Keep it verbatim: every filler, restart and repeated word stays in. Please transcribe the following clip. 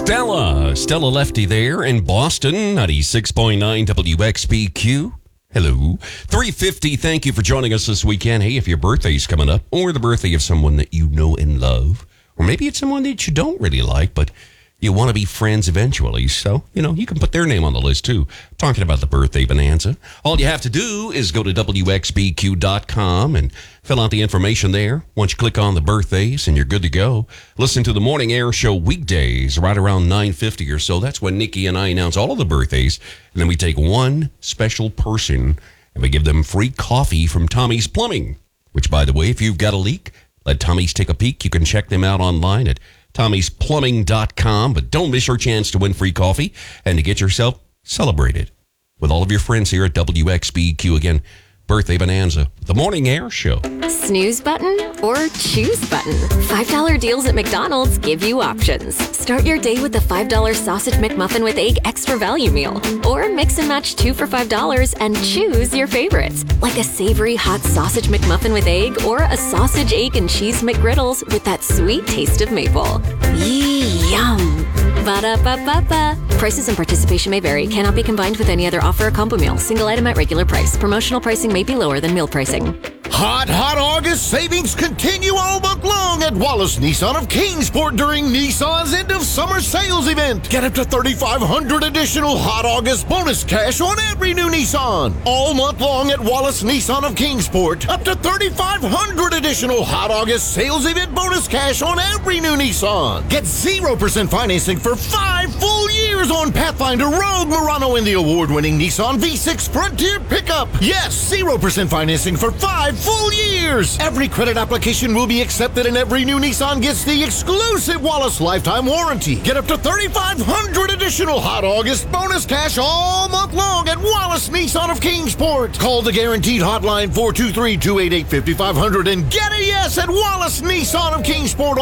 Stella. Stella Lefty there in Boston, ninety-six point nine W X B Q. Hello. three fifty, thank you for joining us this weekend. Hey, if your birthday's coming up, or the birthday of someone that you know and love, or maybe it's someone that you don't really like, but you want to be friends eventually, so, you know, you can put their name on the list, too. Talking about the birthday bonanza. All you have to do is go to W X B Q dot com and fill out the information there. Once you click on the birthdays, and you're good to go. Listen to the Morning Air Show weekdays right around nine fifty or so. That's when Nikki and I announce all of the birthdays, and then we take one special person, and we give them free coffee from Tommy's Plumbing, which, by the way, if you've got a leak, let Tommy's take a peek. You can check them out online at Tommy's Plumbing dot com, but don't miss your chance to win free coffee and to get yourself celebrated with all of your friends here at W X B Q. Again, Birthday Bonanza, the Morning Air Show. Snooze button or choose button? five dollar deals at McDonald's give you options. Start your day with the five dollar Sausage McMuffin with Egg Extra Value Meal. Or mix and match two for five dollars and choose your favorites, like a savory hot Sausage McMuffin with egg or a sausage, egg, and cheese McGriddles with that sweet taste of maple. Yee, yum. Ba-da-ba-ba-ba. Prices and participation may vary. Cannot be combined with any other offer or combo meal. Single item at regular price. Promotional pricing may be lower than meal pricing. Hot, hot August savings continue all month long at Wallace Nissan of Kingsport during Nissan's end of summer sales event. Get up to thirty-five hundred additional Hot August bonus cash on every new Nissan. All month long at Wallace Nissan of Kingsport. Up to thirty-five hundred additional Hot August sales event bonus cash on every new Nissan. Get zero percent financing for five full years on Pathfinder, Rogue, Murano, and the award-winning Nissan V six Frontier pickup. Yes, zero percent financing for five full years. Every credit application will be accepted, and every new Nissan gets the exclusive Wallace lifetime warranty. Get up to thirty-five hundred additional Hot August bonus cash all month long at Wallace Nissan of Kingsport. Call the guaranteed hotline four two three, two eight eight, five five zero zero and get a yes at Wallace Nissan of Kingsport.